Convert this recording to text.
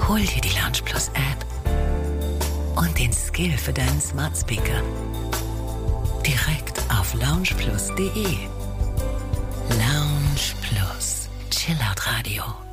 Hol dir die Lounge Plus App und den Skill für deinen Smart Speaker. Direkt auf loungeplus.de. Lounge Plus. Chillout Radio.